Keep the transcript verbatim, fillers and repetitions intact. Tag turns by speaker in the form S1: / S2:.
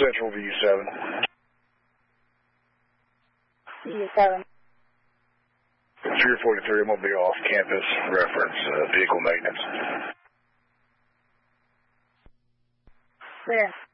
S1: Central V seven.
S2: V seven.
S1: three forty-three, I'm going to be off campus, reference uh, vehicle maintenance.
S2: Where?